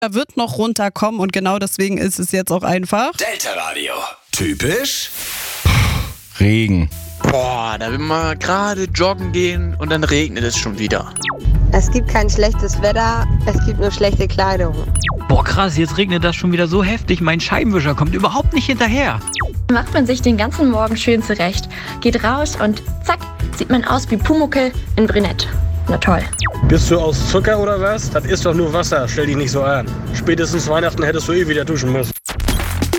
Er wird noch runterkommen und genau deswegen ist es jetzt auch einfach Delta Radio. Typisch Regen. Boah, da will man gerade joggen gehen und dann regnet es schon wieder. Es gibt kein schlechtes Wetter, es gibt nur schlechte Kleidung. Boah, krass, jetzt regnet das schon wieder so heftig. Mein Scheibenwischer kommt überhaupt nicht hinterher. Macht man sich den ganzen Morgen schön zurecht, geht raus und zack, sieht man aus wie Pumuckl in Brünett. Na toll. Bist du aus Zucker oder was? Das ist doch nur Wasser, stell dich nicht so an. Spätestens Weihnachten hättest du wieder duschen müssen.